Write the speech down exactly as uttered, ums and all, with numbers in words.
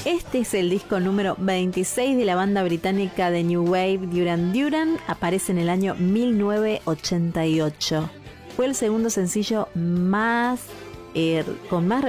Este es el disco número veintiséis de la banda británica de New Wave Duran Duran. Aparece en el año mil novecientos ochenta y ocho. Fue el segundo sencillo más eh, con más